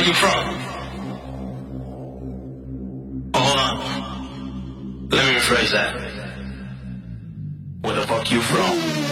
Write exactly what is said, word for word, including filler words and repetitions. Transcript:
Where you from? Oh, hold on. Let me rephrase that. Where the fuck you from?